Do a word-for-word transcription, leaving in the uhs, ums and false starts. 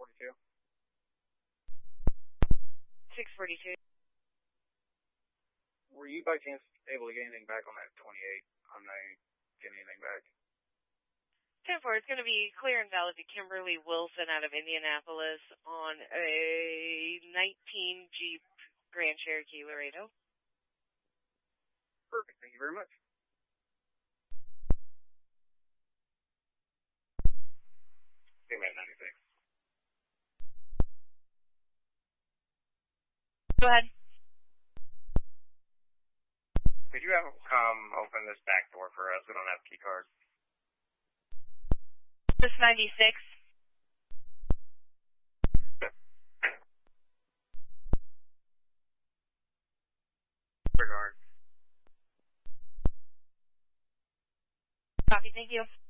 forty-two. six forty-two. Were you by chance able to get anything back on that twenty-eight? I'm not getting anything back. ten four, it's going to be clear and valid to Kimberly Wilson out of Indianapolis on a nineteen Jeep Grand Cherokee Laredo. Perfect. Thank you very much. Hey, man, ninety-six. Go ahead. Could you have them come open this back door for us? We don't have key cards. This ninety-six. Regard. Copy, thank you.